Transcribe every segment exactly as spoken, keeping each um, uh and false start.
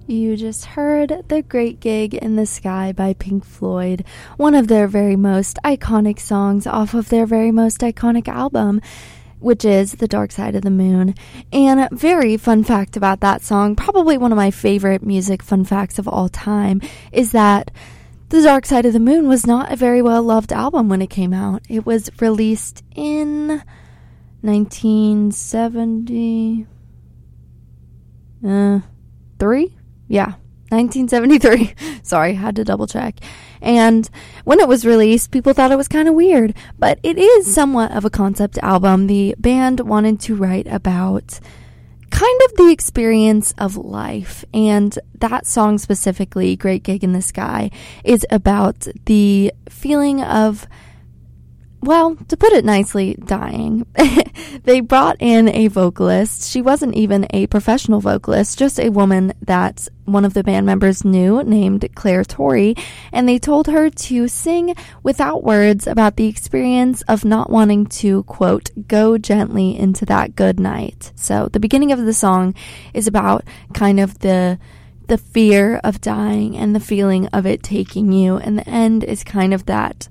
You just heard The Great Gig in the Sky by Pink Floyd, one of their very most iconic songs off of their very most iconic album, which is The Dark Side of the Moon. And very fun fact about that song, probably one of my favorite music fun facts of all time, is that The Dark Side of the Moon was not a very well-loved album when it came out. It was released in nineteen seventy... Uh, three? Yeah, nineteen seventy-three. Sorry, had to double check. And when it was released, people thought it was kind of weird, but it is somewhat of a concept album. The band wanted to write about kind of the experience of life, and that song specifically, Great Gig in the Sky, is about the feeling of, well, to put it nicely, dying. They brought in a vocalist. She wasn't even a professional vocalist, just a woman that one of the band members knew named Claire Torrey, and they told her to sing without words about the experience of not wanting to, quote, go gently into that good night. So the beginning of the song is about kind of the the fear of dying and the feeling of it taking you, and the end is kind of that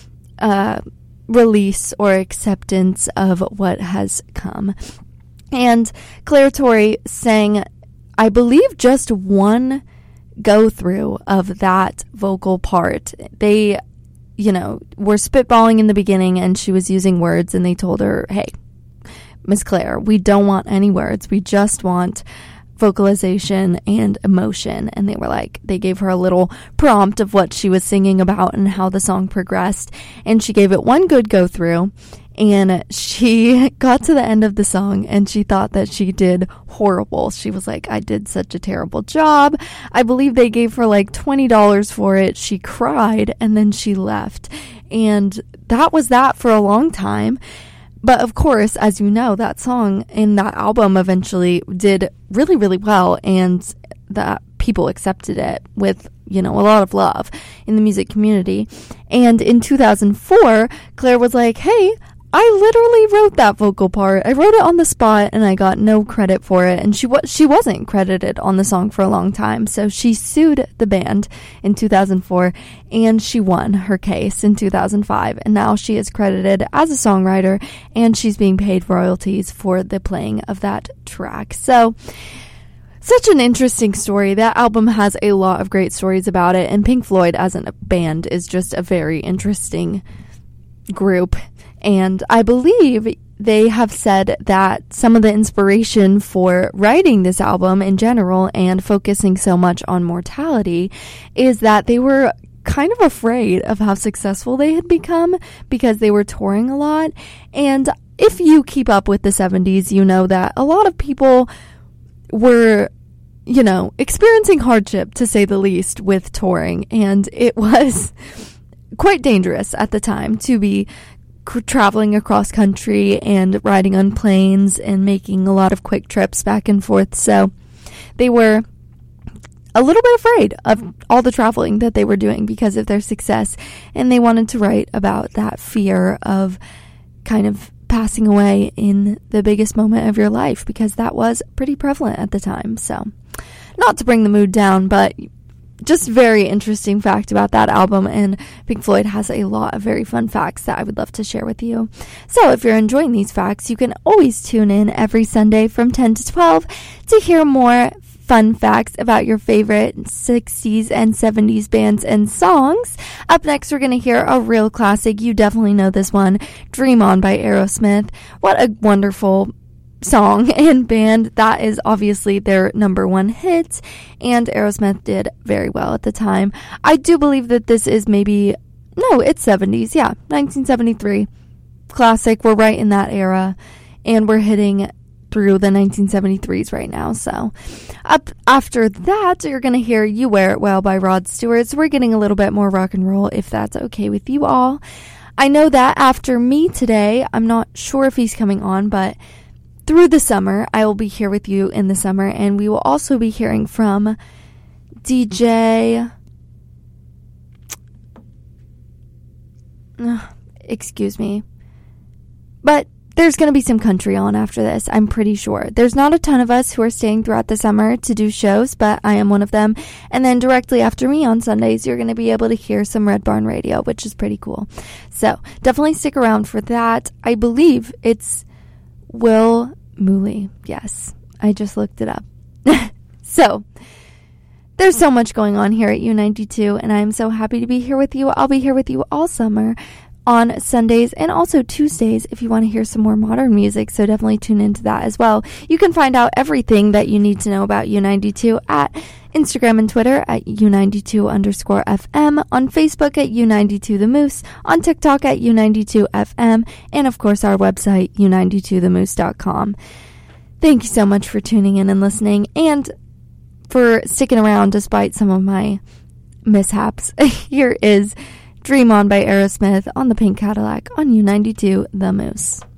uh release or acceptance of what has come. And Claire Torrey sang, I believe, just one go through of that vocal part. They, you know, were spitballing in the beginning and she was using words, and they told her, hey, Miss Claire, we don't want any words. We just want vocalization and emotion. And they were like, they gave her a little prompt of what she was singing about and how the song progressed, and she gave it one good go through, and she got to the end of the song and she thought that she did horrible. She was like, I did such a terrible job. I believe they gave her like twenty dollars for it. She cried and then she left, and that was that for a long time. But of course, as you know, that song in that album eventually did really, really well, and that people accepted it with, you know, a lot of love in the music community. And in two thousand four, Claire was like, hey, I literally wrote that vocal part. I wrote it on the spot and I got no credit for it. And she was she wasn't credited on the song for a long time. So she sued the band in two thousand four and she won her case in two thousand five. And now she is credited as a songwriter and she's being paid royalties for the playing of that track. So such an interesting story. That album has a lot of great stories about it. And Pink Floyd as a band is just a very interesting group. And I believe they have said that some of the inspiration for writing this album in general and focusing so much on mortality is that they were kind of afraid of how successful they had become because they were touring a lot. And if you keep up with the seventies, you know that a lot of people were, you know, experiencing hardship, to say the least, with touring. And it was quite dangerous at the time to be traveling across country and riding on planes and making a lot of quick trips back and forth. So they were a little bit afraid of all the traveling that they were doing because of their success, and they wanted to write about that fear of kind of passing away in the biggest moment of your life, because that was pretty prevalent at the time. So not to bring the mood down, but just very interesting fact about that album, and Pink Floyd has a lot of very fun facts that I would love to share with you. So if you're enjoying these facts, you can always tune in every Sunday from ten to twelve to hear more fun facts about your favorite sixties and seventies bands and songs. Up next, we're going to hear a real classic. You definitely know this one, Dream On by Aerosmith. What a wonderful song and band. That is obviously their number one hit, and Aerosmith did very well at the time. I do believe that this is maybe, no, it's seventies, yeah, nineteen seventy-three. Classic, we're right in that era, and we're hitting through the nineteen seventy-threes right now. So up after that, you're going to hear You Wear It Well by Rod Stewart. So we're getting a little bit more rock and roll, if that's okay with you all. I know that after me today, I'm not sure if he's coming on, but through the summer, I will be here with you in the summer, and we will also be hearing from D J, uh, excuse me, but there's going to be some country on after this, I'm pretty sure. There's not a ton of us who are staying throughout the summer to do shows, but I am one of them. And then directly after me on Sundays, you're going to be able to hear some Red Barn Radio, which is pretty cool. So definitely stick around for that. I believe it's Will Mooley. Yes, I just looked it up. So there's so much going on here at U ninety-two, and I'm so happy to be here with you. I'll be here with you all summer on Sundays and also Tuesdays if you want to hear some more modern music, so definitely tune into that as well. You can find out everything that you need to know about U ninety-two at Instagram and Twitter at U ninety-two underscore FM, on Facebook at U ninety-two The Moose, on TikTok at U ninety-two F M, and of course our website, U ninety-two the moose dot com. Thank you so much for tuning in and listening, and for sticking around despite some of my mishaps. Here is Dream On by Aerosmith on the Pink Cadillac on U ninety-two The Moose.